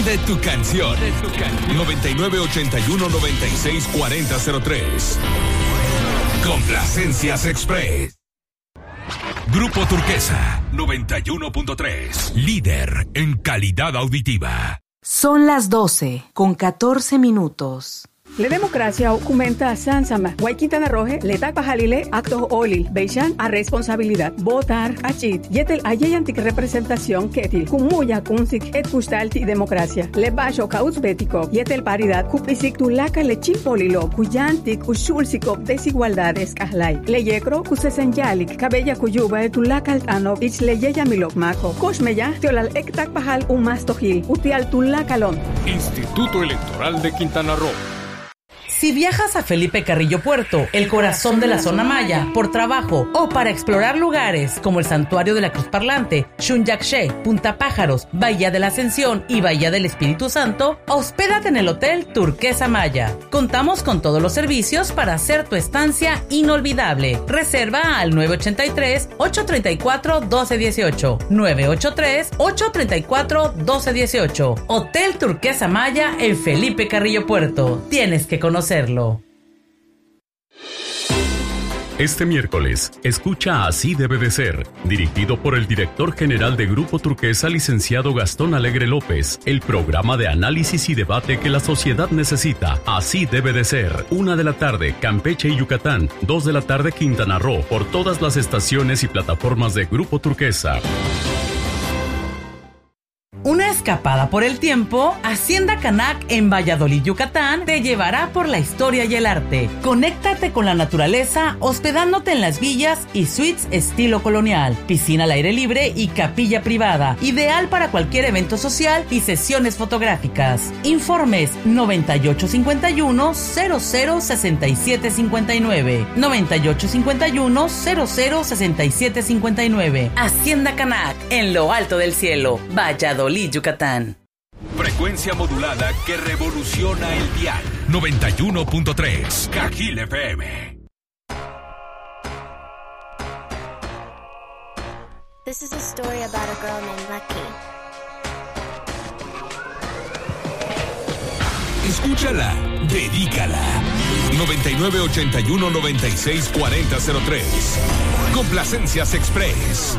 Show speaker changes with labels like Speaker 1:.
Speaker 1: Pide tu canción. 9981-964003. Complacencias Express. Grupo Turquesa 91.3. Líder en calidad auditiva.
Speaker 2: Son las 12:14.
Speaker 3: La democracia aumenta Sansama, Guayquintana Roje, Letak Pajalile, Acto Olil, Beishan a responsabilidad. Votar, Achit, Yetel Ayeyantik representación Ketil, Kumuya Kunsik, Et Kustalti democracia. Le Basho Kautzbético, Yetel paridad, Kupisik Tulaka Lechim Polilo, Kuyantik, Ushulsikop, desigualdades Kahlai. Le Yekro, Kusesenyalik, Cabella Kuyuba, Tulaka Altano, Ich Leyeya Milok Mako, Koshmeya, Teolal Ektak Pajal Umastojil, Utial Tulakalon.
Speaker 4: Instituto Electoral de Quintana Roo.
Speaker 5: Si viajas a Felipe Carrillo Puerto, el corazón de la zona maya, por trabajo o para explorar lugares como el Santuario de la Cruz Parlante, Xunyaxé, Punta Pájaros, Bahía de la Ascensión y Bahía del Espíritu Santo, hospédate en el Hotel Turquesa Maya. Contamos con todos los servicios para hacer tu estancia inolvidable. Reserva al 983-834-1218. 983-834-1218. Hotel Turquesa Maya en Felipe Carrillo Puerto. Tienes que conocerlo.
Speaker 6: Este miércoles, escucha Así debe de ser, dirigido por el director general de Grupo Turquesa, licenciado Gastón Alegre López, el programa de análisis y debate que la sociedad necesita. Así debe de ser. 1 de la tarde, Campeche y Yucatán. 2 de la tarde, Quintana Roo, por todas las estaciones y plataformas de Grupo Turquesa.
Speaker 5: Una escapada por el tiempo, Hacienda Canac en Valladolid, Yucatán, te llevará por la historia y el arte. Conéctate con la naturaleza hospedándote en las villas y suites estilo colonial, piscina al aire libre y capilla privada, ideal para cualquier evento social y sesiones fotográficas. Informes 9851-006759. 9851-006759. Hacienda Canac, en lo alto del cielo, Valladolid, Yucatán.
Speaker 1: Frecuencia modulada que revoluciona el dial. 91.3 Cajil FM.
Speaker 7: This is a story about a girl named Lucky.
Speaker 1: Escúchala, dedícala. 9981-964003. Complacencias Express.